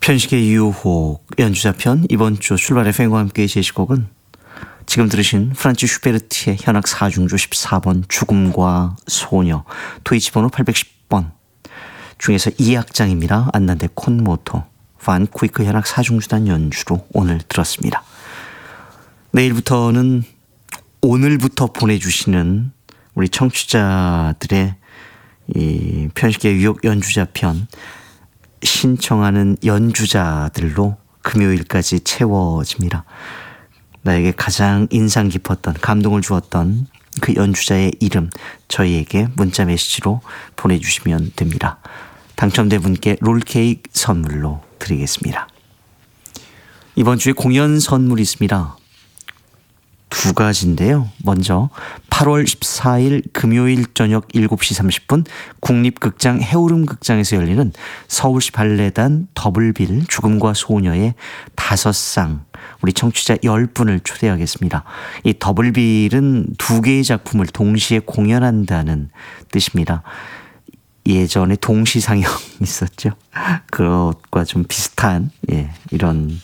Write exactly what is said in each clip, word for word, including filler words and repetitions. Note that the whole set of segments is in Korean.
편식의 유혹 연주자편 이번 주 출발 에프엠과 함께 제시곡은 지금 들으신 프란츠 슈베르트의 현악 사중조 십사 번 죽음과 소녀 도이치 번호 팔백십 번 중에서 이 악장입니다. 안난데 콘모토 반 쿠이크 현악 사중주단 연주로 오늘 들었습니다. 내일부터는 오늘부터 보내주시는 우리 청취자들의 이 편식의 유혹 연주자편 신청하는 연주자들로 금요일까지 채워집니다. 나에게 가장 인상 깊었던, 감동을 주었던 그 연주자의 이름 저희에게 문자 메시지로 보내주시면 됩니다. 당첨된 분께 롤케이크 선물로 드리겠습니다. 이번 주에 공연 선물이 있습니다. 두 가지인데요. 먼저 팔월 십사일 금요일 저녁 일곱 시 삼십 분 국립극장 해오름극장에서 열리는 서울시 발레단 더블빌 죽음과 소녀의 다섯 상 우리 청취자 열 분을 초대하겠습니다. 이 더블빌은 두 개의 작품을 동시에 공연한다는 뜻입니다. 예전에 동시상영 있었죠. 그것과 좀 비슷한 예, 이런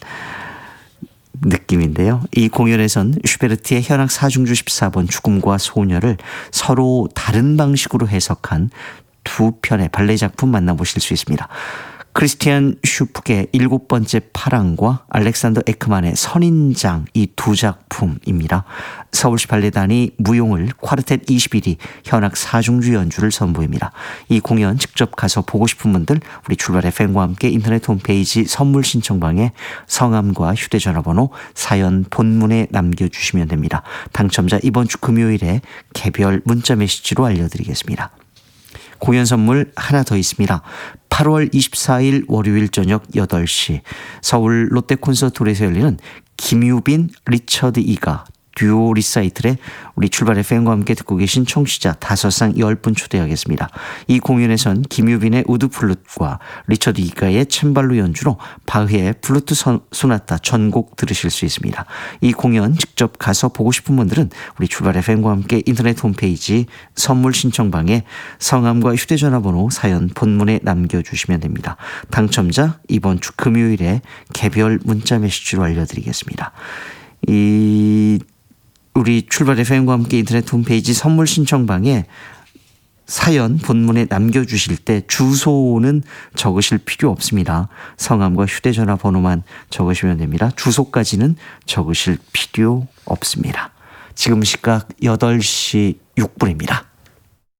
느낌인데요. 이 공연에선 슈베르트의 현악 사중주 십사 번 죽음과 소녀를 서로 다른 방식으로 해석한 두 편의 발레 작품 만나보실 수 있습니다. 크리스티안 슈프의 일곱 번째 파랑과 알렉산더 에크만의 선인장 이 두 작품입니다. 서울시 발레단이 무용을 콰르텟 이십일이 현악 사중주 연주를 선보입니다. 이 공연 직접 가서 보고 싶은 분들 우리 출발 에프엠과 함께 인터넷 홈페이지 선물 신청방에 성함과 휴대전화번호 사연 본문에 남겨주시면 됩니다. 당첨자 이번 주 금요일에 개별 문자 메시지로 알려드리겠습니다. 공연 선물 하나 더 있습니다. 팔월 이십사일 월요일 저녁 여덟 시 서울 롯데콘서트홀에서 열리는 김유빈, 리처드 이가 듀오 리사이틀에 우리 출발 에프엠과 함께 듣고 계신 청취자 다섯 상 열 분 초대하겠습니다. 이 공연에선 김유빈의 우드 플룻과 리처드 이가의 챈발로 연주로 바흐의 플루트 소나타 전곡 들으실 수 있습니다. 이 공연 직접 가서 보고 싶은 분들은 우리 출발 에프엠과 함께 인터넷 홈페이지 선물 신청방에 성함과 휴대전화번호 사연 본문에 남겨주시면 됩니다. 당첨자 이번 주 금요일에 개별 문자 메시지로 알려드리겠습니다. 이 우리 출발 에프엠과 함께 인터넷 홈페이지 선물 신청방에 사연 본문에 남겨주실 때 주소는 적으실 필요 없습니다. 성함과 휴대전화 번호만 적으시면 됩니다. 주소까지는 적으실 필요 없습니다. 지금 시각 여덟 시 육 분입니다.